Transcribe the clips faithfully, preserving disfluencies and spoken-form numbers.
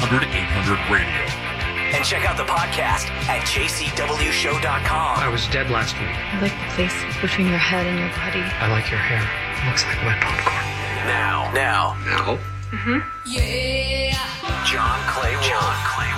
hundred eight hundred radio. And check out the podcast at j c w show dot com. I was dead last week. I like the place between your head and your body. I like your hair. It looks like wet popcorn. Now, now, Now? Mm-hmm. Yeah. John Clay Wolf. John Clay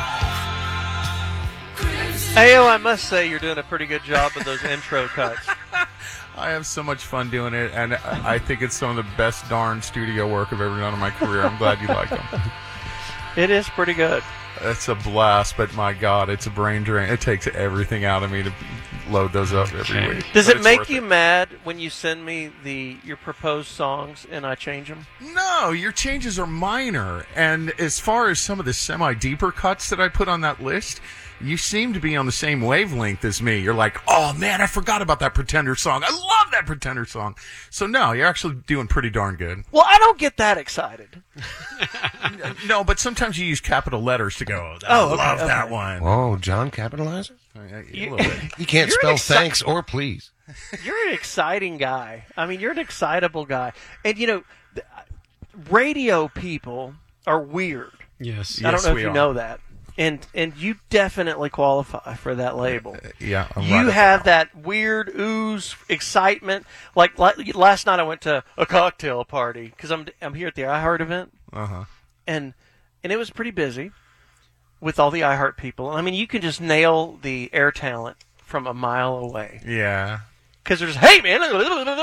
Wolf. Ayo, I must say you're doing a pretty good job of those intro cuts. I have so much fun doing it, and I think it's some of the best darn studio work I've ever done in my career. I'm glad you like them. It is pretty good. It's a blast, but my God, it's a brain drain. It takes everything out of me to load those up every week. Does But it it's make worth you it. mad when you send me the your proposed songs and I change them? No, your changes are minor. And as far as some of the semi-deeper cuts that I put on that list, you seem to be on the same wavelength as me. You're like, oh, man, I forgot about that Pretender song. I love that Pretender song. So, no, you're actually doing pretty darn good. Well, I don't get that excited. No, but sometimes you use capital letters to go, I Oh, okay, love okay. that one. Oh, John capitalizer? A You- little bit. He can't You're spell an exci- thanks or please. You're an exciting guy. I mean, you're an excitable guy. And, you know, th- radio people are weird. Yes. I don't Yes, know if we you are. know that. And and you definitely qualify for that label. Yeah, I'm You right have about that weird ooze excitement. Like, like last night, I went to a cocktail party because I'm I'm here at the iHeart event, Uh-huh. and and it was pretty busy with all the iHeart people. I mean, you can just nail the air talent from a mile away Yeah. because there's hey man, and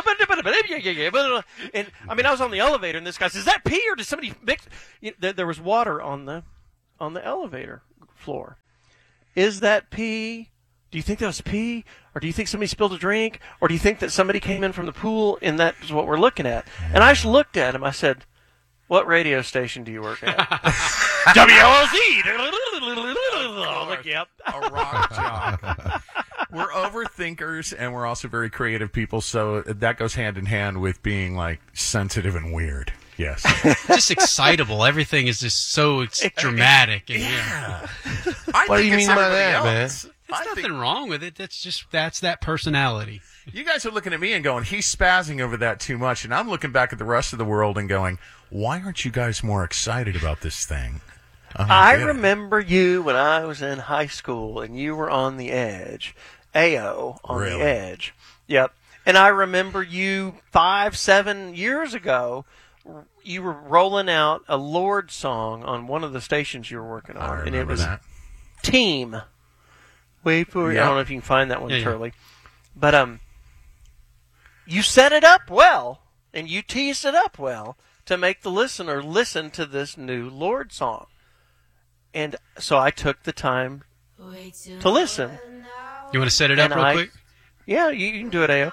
I mean, I was on the elevator, and this guy says, "Is that pee or did somebody mix?" You know, there, there was water on the on the elevator floor. Is that pee? Do you think that was pee? Or do you think somebody spilled a drink? Or do you think that somebody came in from the pool and that's what we're looking at? And I just looked at him. I said, what radio station do you work at? W L Z. Look, yep. A rock jock. We're overthinkers, and we're also very creative people, so that goes hand in hand with being, like, sensitive and weird. Yes. Just excitable. Everything is just so ex- dramatic. And, yeah. I What do think you it's mean by everybody that, man? else. There's I nothing think- wrong with it. That's just that's that personality. You guys are looking at me and going, he's spazzing over that too much, and I'm looking back at the rest of the world and going, why aren't you guys more excited about this thing? don't I get it. remember you when I was in high school and you were on the edge. Ayo, on Really? the edge. Yep. And I remember you five, seven years ago, you were rolling out a Lord song on one of the stations you were working on. I remember and it was that. Team. Wait for it. Yep. I don't know if you can find that one, Yeah, yeah. Turley. But um, you set it up well, and you teased it up well to make the listener listen to this new Lord song. And so I took the time to listen. You want to set it up And real I- quick? Yeah, you, you can do it, Ayo.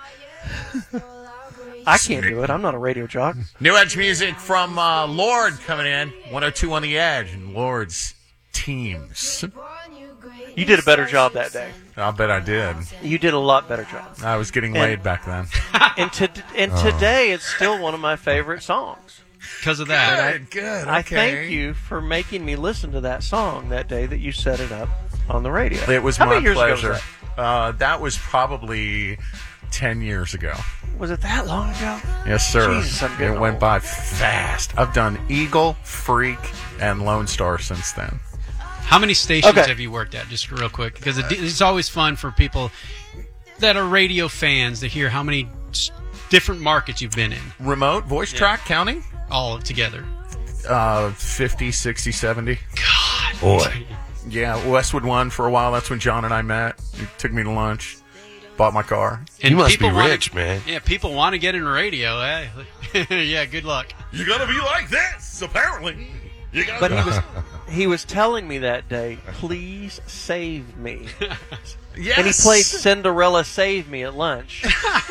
I can't do it. I'm not a radio jock. New Edge music from uh, Lord coming in. one oh two on the Edge, and Lord's Teams. You did a better job that day. I'll bet I did. You did a lot better job. I was getting And- laid back then. And, to, and today, it's still one of my favorite songs. Because of that. Good, good. I okay. thank you for making me listen to that song that day that you set it up on the radio. It was How my many years pleasure. ago was Uh, that was probably ten years ago. that? Was it that long ago? Yes, sir. Jesus, I'm it getting went old. by fast. I've done Eagle, Freak, and Lone Star since then. How many stations Okay. have you worked at? Just real quick, because it, it's always fun for people that are radio fans to hear how many s- different markets you've been in, Remote, voice track, counting? all together. Uh, fifty, sixty, seventy. God, Boy. Yeah, Westwood One for a while. That's when John and I met. He took me to lunch, bought my car. And You must be people wanna- rich, man. Yeah, people want to get into radio. Eh? Yeah, good luck. You gotta be like this, apparently. You gotta But he was he was telling me that day, please save me. Yes. And he played Cinderella Save Me at lunch.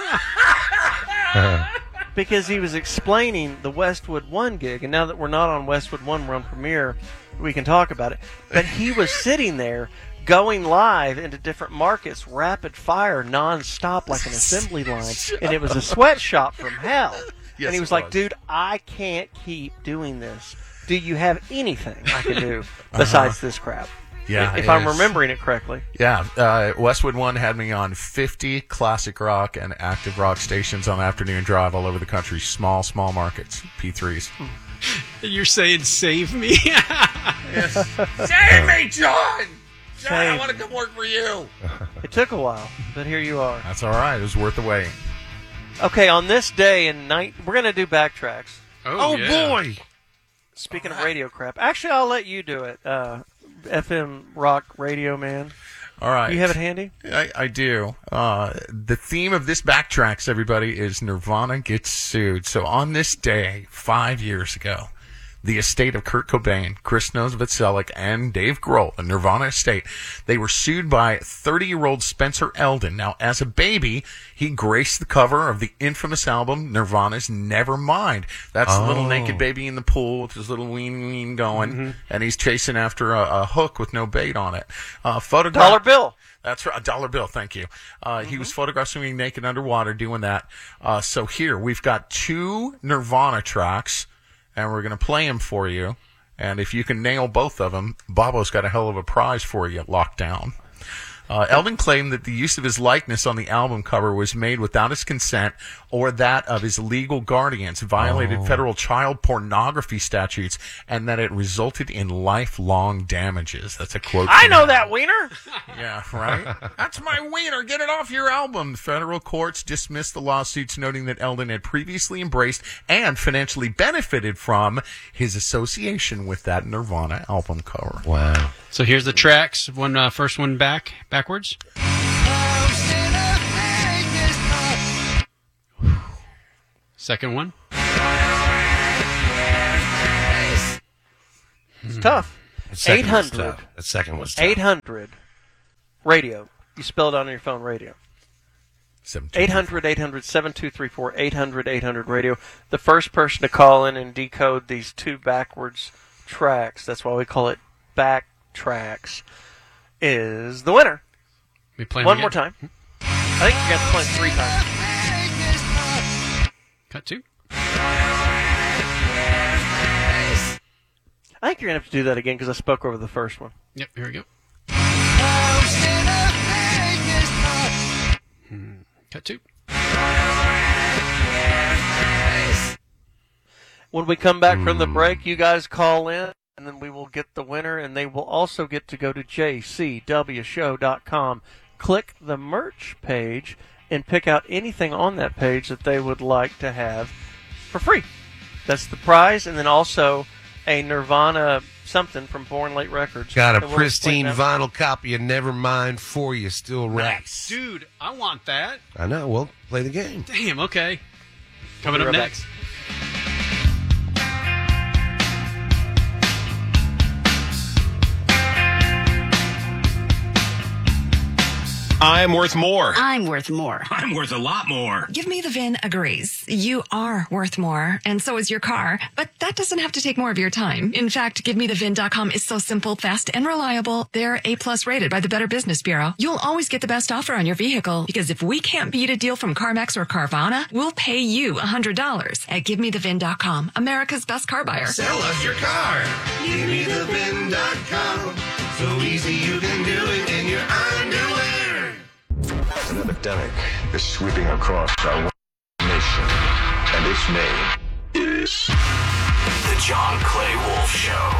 Because he was explaining the Westwood One gig, and now that we're not on Westwood One, we're on Premiere, we can talk about it. But he was sitting there going live into different markets, rapid fire, non-stop, like an assembly line, and it was a sweatshop from hell. Yes, and he was it like, was. dude, I can't keep doing this. Do you have anything I can do besides this crap? Yeah, if it I'm is. remembering it correctly. Yeah, uh, Westwood One had me on fifty classic rock and active rock stations on the afternoon drive all over the country. Small, small markets, P threes. You're saying save me? Yes. Save me, John! John, I Save want to come work for you. It took a while, but here you are. That's all right. It was worth the wait. Okay, on this day in night, we're going to do backtracks. Oh, yeah. boy. Speaking of radio crap, actually, I'll let you do it. Uh, F M rock radio man. All right. Do you have it handy? I, I do. Uh, the theme of this Backtracks, everybody, is Nirvana gets sued. So on this day, five years ago, the estate of Kurt Cobain, Chris Novoselic, and Dave Grohl, the Nirvana estate, they were sued by thirty-year-old Spencer Eldon. Now, as a baby, he graced the cover of the infamous album Nirvana's Nevermind. That's the little Oh. naked baby in the pool with his little ween ween going, and he's chasing after a, a hook with no bait on it. Uh, photograph- Dollar bill. That's right, a dollar bill, thank you. Uh, He was photographed swimming naked underwater doing that. Uh, so here, we've got two Nirvana tracks, and we're going to play them for you. And if you can nail both of them, Bobo's got a hell of a prize for you locked down. Uh, Eldon claimed that the use of his likeness on the album cover was made without his consent or that of his legal guardians, violated Oh. federal child pornography statutes, and that it resulted in lifelong damages. That's a quote. I from know him. that, Wiener. Yeah, right? That's my wiener. Get it off your album. Federal courts dismissed the lawsuits, noting that Eldon had previously embraced and financially benefited from his association with that Nirvana album cover. Wow. So here's the tracks. One uh, first one back backwards. Second one. It's tough. That second was eight hundred. tough. That second was tough. eight hundred. Radio. You spelled it on your phone, radio. eight hundred, eight hundred, seven two three four, eight hundred, eight hundred radio. The first person to call in and decode these two backwards tracks, that's why we call it backtracks, is the winner. We play 'em One again. more time. I think you got to play it three times. Cut two. I think you're going to have to do that again because I spoke over the first one. Yep, here we go. Hmm, Cut two. When we come back from the break, you guys call in, and then we will get the winner, and they will also get to go to J C W show dot com, click the merch page, and pick out anything on that page that they would like to have for free. That's the prize, and then also a Nirvana something from Born Late Records. Got a And we'll explain pristine that. vinyl copy of Nevermind for you, still wrapped. Dude, I want that. I know. Well, play the game. Damn, okay. Coming We'll up be right next. I'm worth more. I'm worth more. I'm worth a lot more. Give Me the V I N agrees. You are worth more, and so is your car. But that doesn't have to take more of your time. In fact, Give Me The V I N dot com is so simple, fast, and reliable. They're A-plus rated by the Better Business Bureau. You'll always get the best offer on your vehicle, because if we can't beat a deal from CarMax or Carvana, we'll pay you one hundred dollars at Give Me The V I N dot com, America's best car buyer. Sell us your car. Give me the V I N dot com. So easy you can do it in your underwear. An epidemic is sweeping across our nation, and its name is The John Clay Wolf Show.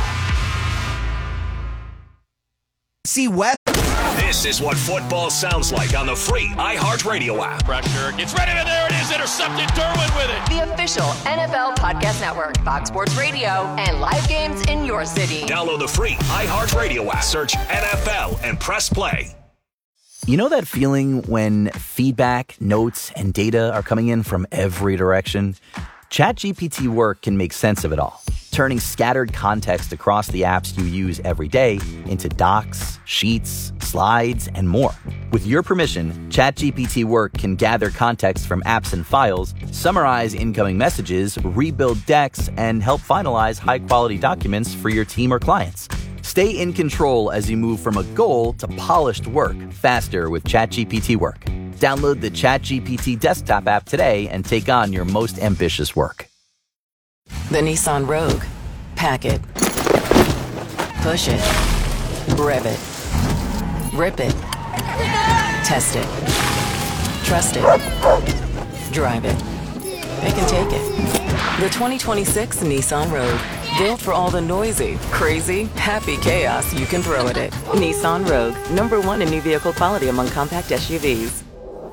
See web. This is what football sounds like on the free iHeartRadio app. Pressure gets ready, and there it is, intercepted. Derwin with it. The official N F L Podcast Network, Fox Sports Radio, and live games in your city. Download the free iHeartRadio app. Search N F L and press play. You know that feeling when feedback, notes, and data are coming in from every direction? ChatGPT Work can make sense of it all, turning scattered context across the apps you use every day into docs, sheets, slides, and more. With your permission, ChatGPT Work can gather context from apps and files, summarize incoming messages, rebuild decks, and help finalize high-quality documents for your team or clients. Stay in control as you move from a goal to polished work faster with ChatGPT Work. Download the ChatGPT desktop app today and take on your most ambitious work. The Nissan Rogue. Pack it. Push it. Rev it. Rip it. Test it. Trust it. Drive it. It can take it. The twenty twenty-six Nissan Rogue. Built for all the noisy, crazy, happy chaos you can throw at it. Nissan Rogue, number one in new vehicle quality among compact S U Vs.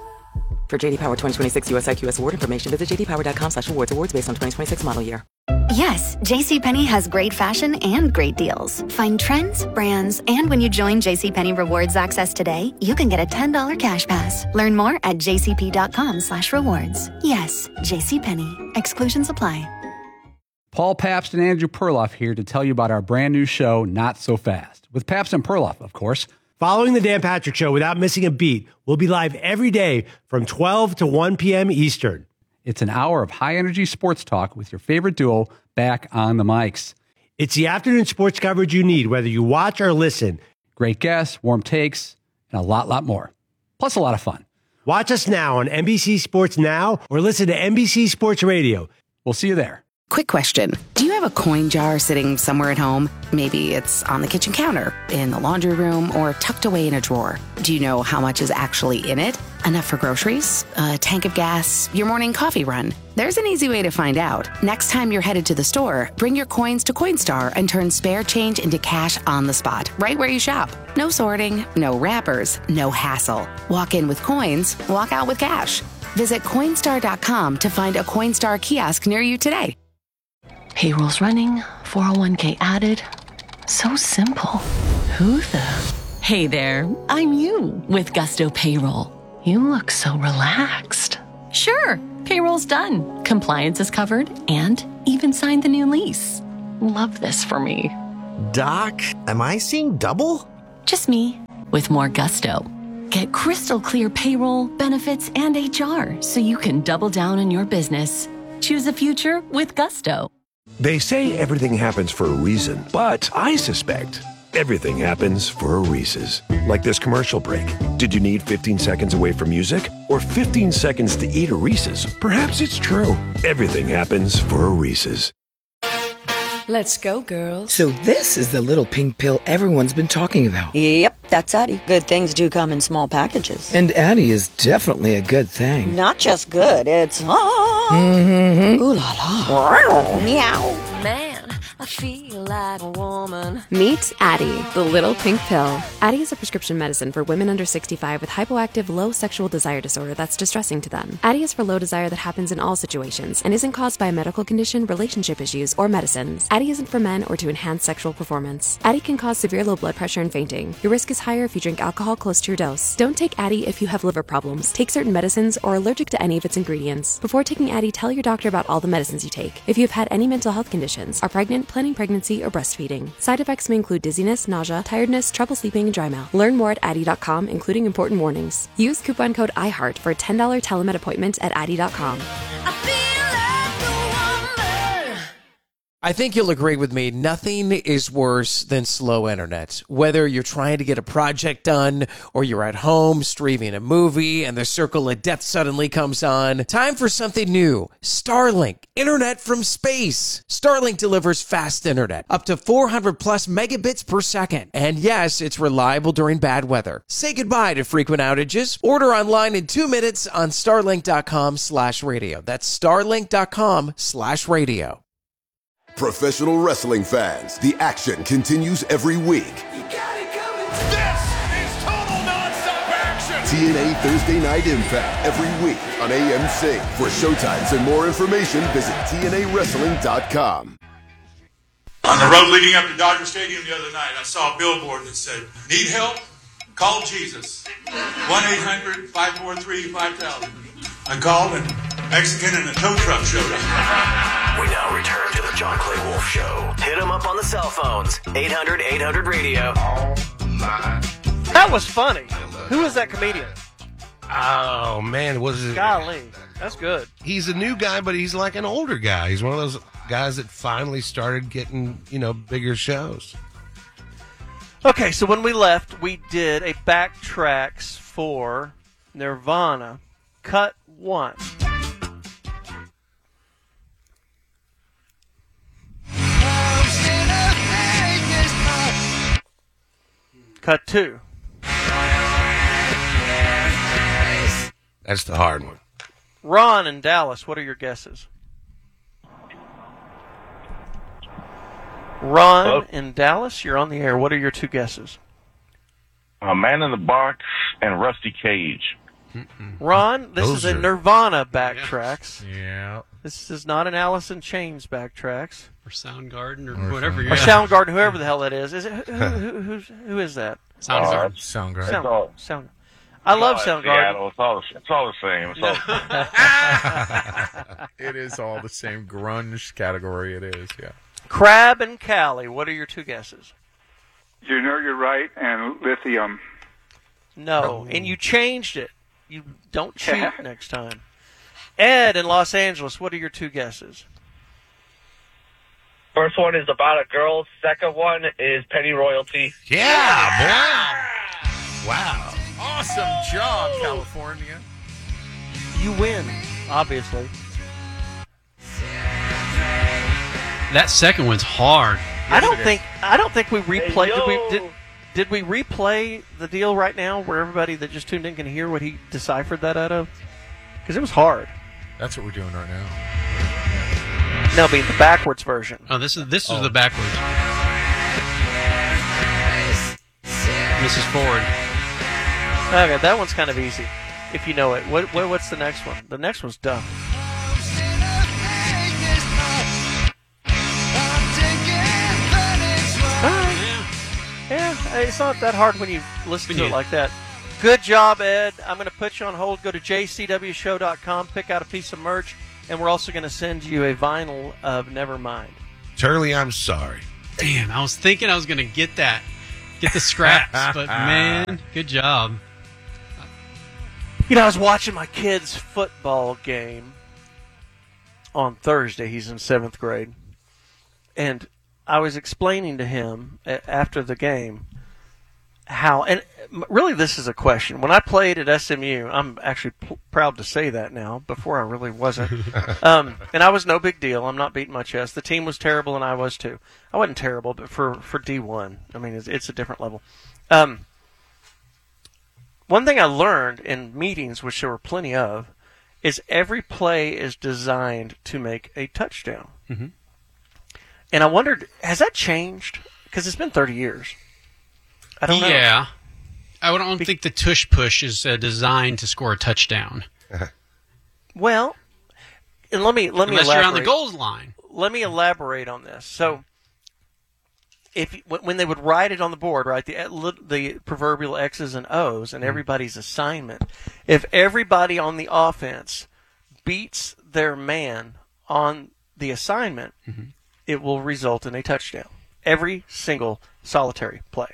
For J D Power twenty twenty-six U S I Q S award information, visit jdpower.com slash awards. Awards based on twenty twenty-six model year. Yes, JCPenney has great fashion and great deals. Find trends, brands, and when you join JCPenney Rewards Access today, you can get a ten dollars cash pass. Learn more at jcp.com slash rewards. Yes, JCPenney. Exclusions apply. Paul Pabst and Andrew Perloff here to tell you about our brand new show, Not So Fast, with Pabst and Perloff, of course. Following the Dan Patrick Show without missing a beat, we'll be live every day from twelve to one p.m. Eastern. It's an hour of high-energy sports talk with your favorite duo back on the mics. It's the afternoon sports coverage you need, whether you watch or listen. Great guests, warm takes, and a lot, lot more. Plus a lot of fun. Watch us now on N B C Sports Now or listen to N B C Sports Radio. We'll see you there. Quick question. Do you have a coin jar sitting somewhere at home? Maybe it's on the kitchen counter, in the laundry room, or tucked away in a drawer. Do you know how much is actually in it? Enough for groceries? A tank of gas? Your morning coffee run? There's an easy way to find out. Next time you're headed to the store, bring your coins to Coinstar and turn spare change into cash on the spot, right where you shop. No sorting, no wrappers, no hassle. Walk in with coins, walk out with cash. Visit Coinstar dot com to find a Coinstar kiosk near you today. Payroll's running, four oh one k added. So simple. Who the? Hey there, I'm you with Gusto Payroll. You look so relaxed. Sure, payroll's done. Compliance is covered and even signed the new lease. Love this for me. Doc, am I seeing double? Just me with more gusto. Get crystal clear payroll, benefits, and H R so you can double down on your business. Choose a future with Gusto. They say everything happens for a reason, but I suspect everything happens for a Reese's. Like this commercial break. Did you need fifteen seconds away from music? Or fifteen seconds to eat a Reese's? Perhaps it's true. Everything happens for a Reese's. Let's go, girls. So this is the little pink pill everyone's been talking about. Yep, that's Addie. Good things do come in small packages. And Addie is definitely a good thing. Not just good, it's... Ah, mm-hmm. Ooh la la. Meow. Man, I feel like a woman. Meet Addie, the little pink pill. Addie is a prescription medicine for women under sixty-five with hypoactive low sexual desire disorder that's distressing to them. Addie is for low desire that happens in all situations and isn't caused by a medical condition, relationship issues, or medicines. Addie isn't for men or to enhance sexual performance. Addie can cause severe low blood pressure and fainting. Your risk is higher if you drink alcohol close to your dose. Don't take Addie if you have liver problems, take certain medicines, or are allergic to any of its ingredients. Before taking Addie, tell your doctor about all the medicines you take. If you have had any mental health conditions, are pregnant, planning pregnancy, or breastfeeding. Side effects may include dizziness, nausea, tiredness, trouble sleeping, and dry mouth. Learn more at Addie dot com, including important warnings. Use coupon code iHeart for a ten dollars telemed appointment at Addie dot com. I think you'll agree with me, nothing is worse than slow internet. Whether you're trying to get a project done or you're at home streaming a movie and the circle of death suddenly comes on, time for something new. Starlink, internet from space. Starlink delivers fast internet, up to four hundred plus megabits per second. And yes, it's reliable during bad weather. Say goodbye to frequent outages. Order online in two minutes on starlink.com slash radio. That's starlink.com slash radio. Professional wrestling fans, the action continues every week. You got it coming. This is total nonstop action. T N A Thursday Night Impact every week on A M C. For showtimes and more information, visit T N A wrestling dot com. On the road leading up to Dodger Stadium the other night, I saw a billboard that said, "Need help? Call Jesus. one eight hundred five four three five thousand. I called and Mexican and a tow truck showed up. We now return to the John Clay Wolf Show. Hit them up on the cell phones. eight hundred eight hundred radio. That was funny. Who is that comedian? Oh, man. What is it? Golly. That's good. He's a new guy, but he's like an older guy. He's one of those guys that finally started getting, you know, bigger shows. Okay, so when we left, we did a backtracks for Nirvana. Cut one. Cut two. That's the hard one. Ron in Dallas, what are your guesses? Ron Hello? in Dallas, you're on the air. What are your two guesses? Uh, Man in the Box and Rusty Cage. Ron, this Those is a are- Nirvana backtracks. Yeah. This is not an Alice in Chains backtracks. Or Soundgarden or, Or whatever. Or Yeah. Soundgarden, whoever the hell that is. Is it who, who, who's, who is that? Soundgarden. Soundgarden. Sound, It's all- Sound. I love it's all Soundgarden. Seattle. It's all, it's all the same. It's all, It is all the same grunge category. It is, yeah. Crab and Callie, what are your two guesses? You know you're right, and lithium. No, and you changed it. You don't cheat next time. Ed in Los Angeles, what are your two guesses? First one is about a girl. Second one is penny royalty. Yeah, boy. Wow. Awesome job, California. You win, obviously. That second one's hard. I don't think I don't think we replayed. Hey, did, we, yo. did, did we replay the deal right now, where everybody that just tuned in can hear what he deciphered that out of? Because it was hard. That's what we're doing right now. No, I mean the backwards version. Oh, this is this is Oh. the backwards. Missus Ford. Okay, that one's kind of easy if you know it. What, what what's the next one? The next one's dumb. Yeah, it's not that hard when you listen to it like that. Good job, Ed. I'm going to put you on hold. Go to j c w show dot com, pick out a piece of merch, and we're also going to send you a vinyl of Nevermind. Turley, I'm sorry. Damn, I was thinking I was going to get that. Get the scraps, but man, good job. You know, I was watching my kid's football game on Thursday. He's in seventh grade. And I was explaining to him a- after the game how, and really this is a question. When I played at S M U, I'm actually p- proud to say that now. Before I really wasn't. um, and I was no big deal. I'm not beating my chest. The team was terrible, and I was too. I wasn't terrible, but for, for D one, I mean, it's, it's a different level. Um, one thing I learned in meetings, which there were plenty of, is every play is designed to make a touchdown. Mm-hmm. And I wondered, has that changed? Because it's been thirty years. I don't know. Yeah. I don't think the tush push is uh, designed to score a touchdown. Well, and let me let me Unless you're elaborate. on the goals line. Let me elaborate on this. So, if when they would write it on the board, right, the the proverbial X's and O's and everybody's assignment, if everybody on the offense beats their man on the assignment, Mm-hmm. it will result in a touchdown. Every single solitary play.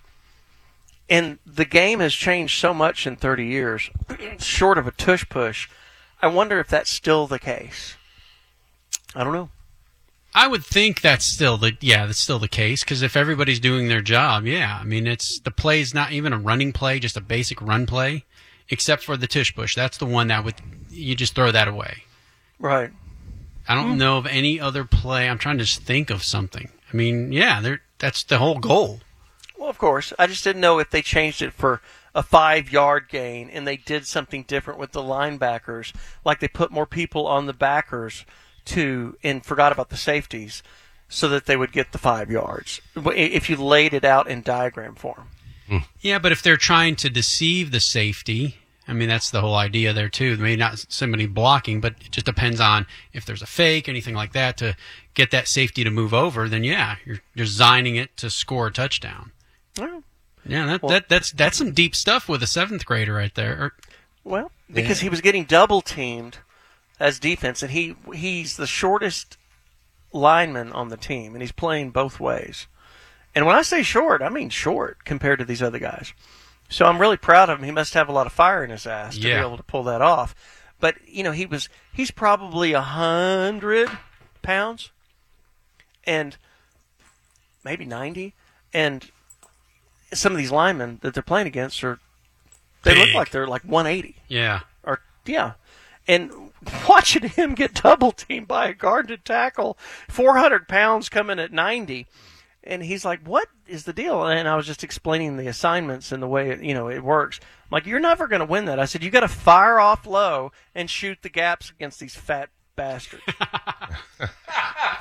And the game has changed so much in thirty years, short of a tush push. I wonder if that's still the case. I don't know. I would think that's still the yeah, that's still the case because if everybody's doing their job, yeah, I mean it's the play's not even a running play, just a basic run play, except for the tush push. That's the one that would you just throw that away. Right. I don't Mm. know of any other play. I'm trying to just think of something. I mean, yeah, there that's the whole goal. Well, of course. I just didn't know if they changed it for a five-yard gain and they did something different with the linebackers, like they put more people on the backers to and forgot about the safeties so that they would get the five yards if you laid it out in diagram form. Yeah, but if they're trying to deceive the safety, I mean, that's the whole idea there, too. Maybe not somebody blocking, but it just depends on if there's a fake, anything like that, to get that safety to move over, then, yeah, you're designing it to score a touchdown. Well, yeah, that, well, that that's that's some deep stuff with a seventh grader right there. Or, well, because yeah. he was getting double-teamed as defense, and he he's the shortest lineman on the team, and he's playing both ways. And when I say short, I mean short compared to these other guys. So I'm really proud of him. He must have a lot of fire in his ass to Yeah. be able to pull that off. But, you know, he was he's probably a hundred pounds and maybe ninety. And some of these linemen that they're playing against are they look Big. like they're like one eighty. yeah. Or yeah. And watching him get double teamed by a guarded tackle, four hundred pounds coming at ninety. And he's like, what is the deal? And I was just explaining the assignments and the way it, you know, it works. I'm like, you're never going to win that. I said, you got to fire off low and shoot the gaps against these fat bastards.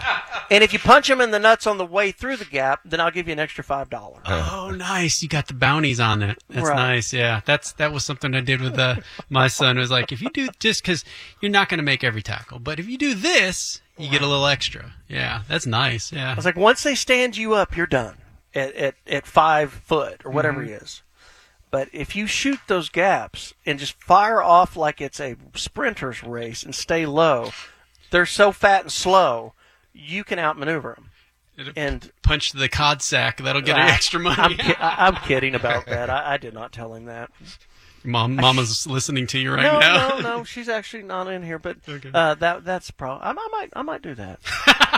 And if you punch them in the nuts on the way through the gap, then I'll give you an extra five dollars. Oh, nice! You got the bounties on it. That's Right. nice. Yeah, that's that was something I did with uh, my son. It was like, if you do just because you're not going to make every tackle, but if you do this, you get a little extra. Yeah, that's nice. Yeah, I was like, once they stand you up, you're done at at, at five foot or whatever Mhm. it is. But if you shoot those gaps and just fire off like it's a sprinter's race and stay low, they're so fat and slow, you can outmaneuver them. And punch the cod sack. That'll get I, you extra money. I'm, ki- I, I'm kidding about that. I, I did not tell him that. Mom, Mama's listening to you right no, now. No, no, she's actually not in here. But Okay. uh, that that's probably. I, I might I might do that.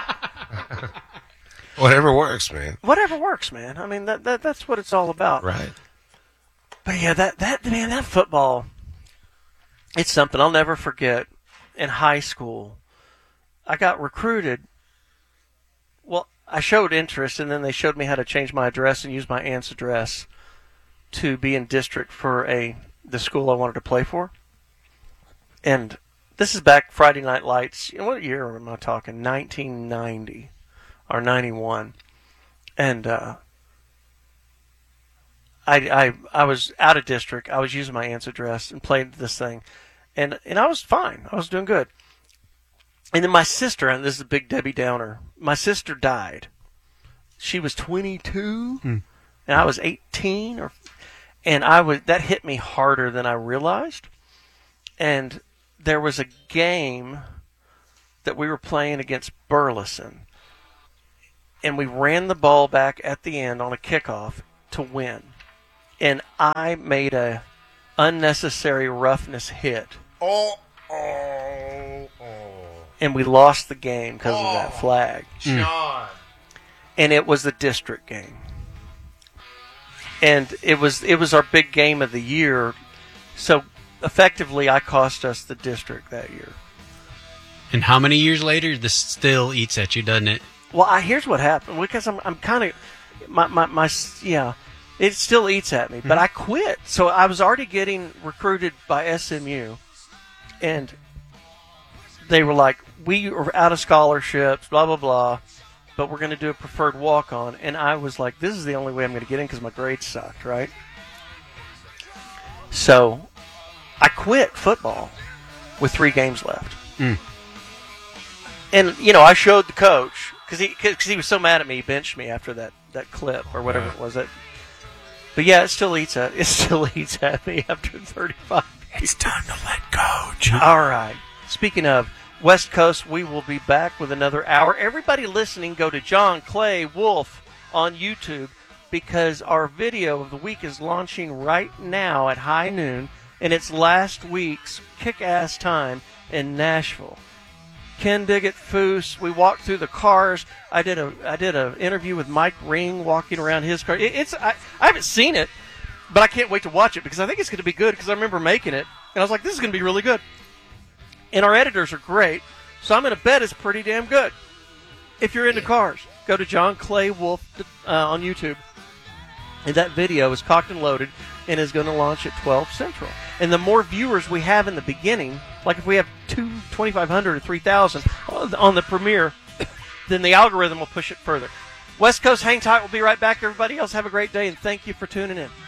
Whatever works, man. Whatever works, man. I mean that, that that's what it's all about. Right. But yeah, that that man, that football, it's something I'll never forget. In high school, I got recruited. Well, I showed interest, and then they showed me how to change my address and use my aunt's address to be in district for a the school I wanted to play for. And this is back Friday Night Lights. You know, what year am I talking? nineteen ninety or ninety-one. And uh, I, I I was out of district. I was using my aunt's address and played this thing. And and I was fine. I was doing good. And then my sister, and this is a big Debbie Downer, my sister died. She was twenty-two, Hmm. and I was eighteen, or, and I was that hit me harder than I realized. And there was a game that we were playing against Burleson, and we ran the ball back at the end on a kickoff to win. And I made a unnecessary roughness hit. Oh, oh, oh. And we lost the game because of that flag. Sean. And it was the district game. And it was it was our big game of the year. So effectively I cost us the district that year. And how many years later, this still eats at you, doesn't it? Well, I, here's what happened. Because I'm I'm kind of my, my my yeah, it still eats at me. But I quit. So I was already getting recruited by S M U, and they were like, we are out of scholarships, blah, blah, blah, but we're going to do a preferred walk-on. And I was like, this is the only way I'm going to get in because my grades sucked, right? So I quit football with three games left. Mm. And, you know, I showed the coach because he, cause he was so mad at me, he benched me after that, that clip or whatever it was. That, but, yeah, it still eats at, it still eats at me after thirty-five. It's time to let go, John. All right. Speaking of West Coast, we will be back with another hour. Everybody listening, go to John Clay Wolf on YouTube because our video of the week is launching right now at high noon, and it's last week's kick-ass time in Nashville. Ken Diggett, Foose, we walked through the cars. I did a I did an interview with Mike Ring walking around his car. It, it's I, I haven't seen it, but I can't wait to watch it because I think it's going to be good because I remember making it, and I was like, this is going to be really good. And our editors are great, so I'm going to bet it's pretty damn good. If you're into cars, go to John Clay Wolf uh, on YouTube. And that video is cocked and loaded and is going to launch at twelve Central. And the more viewers we have in the beginning, like if we have two, twenty-five hundred or three thousand on the premiere, then the algorithm will push it further. West Coast Hang Tight. We'll be right back. Everybody else have a great day, and thank you for tuning in.